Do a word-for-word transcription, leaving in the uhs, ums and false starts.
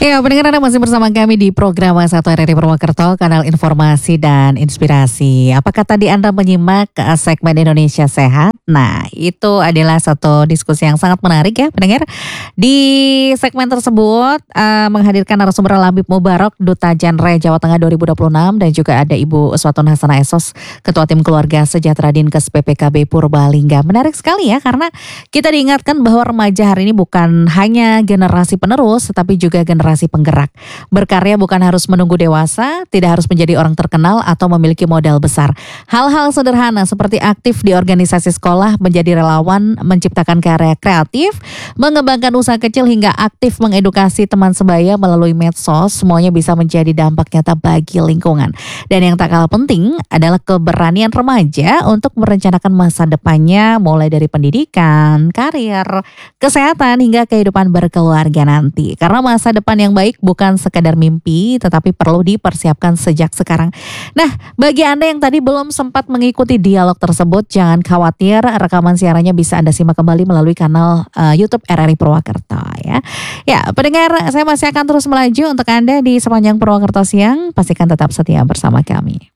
Ya, pendengar Anda masih bersama kami di program satu R R I Purwokerto, kanal informasi dan inspirasi. Apakah tadi Anda menyimak uh, segmen Indonesia Sehat? Nah, itu adalah satu diskusi yang sangat menarik ya, pendengar. Di segmen tersebut uh, menghadirkan narasumber Labib Mubarok, Duta Genre Jawa Tengah dua ribu dua puluh enam, dan juga ada Ibu Uswatun Hasanah Esos, Ketua Tim Keluarga Sejahtera Dinkes P P K B Purbalingga. Menarik sekali ya, karena kita diingatkan bahwa remaja hari ini bukan hanya generasi penerus, tetapi juga generasi penggerak. Berkarya bukan harus menunggu dewasa, tidak harus menjadi orang terkenal atau memiliki modal besar. Hal-hal sederhana seperti aktif di organisasi sekolah, menjadi relawan, menciptakan karya kreatif, mengembangkan usaha kecil hingga aktif mengedukasi teman sebaya melalui medsos, semuanya bisa menjadi dampak nyata bagi lingkungan. Dan yang tak kalah penting adalah keberanian remaja untuk merencanakan masa depannya, mulai dari pendidikan, karir, kesehatan hingga kehidupan berkeluarga nanti. Karena masa depan yang baik bukan sekadar mimpi, tetapi perlu dipersiapkan sejak sekarang. Nah, bagi Anda yang tadi belum sempat mengikuti dialog tersebut, jangan khawatir, rekaman siarannya bisa Anda simak kembali melalui kanal uh, YouTube R R I Purwokerto ya. Ya, pendengar, saya masih akan terus melaju untuk Anda di sepanjang Purwokerto Siang. Pastikan tetap setia bersama kami.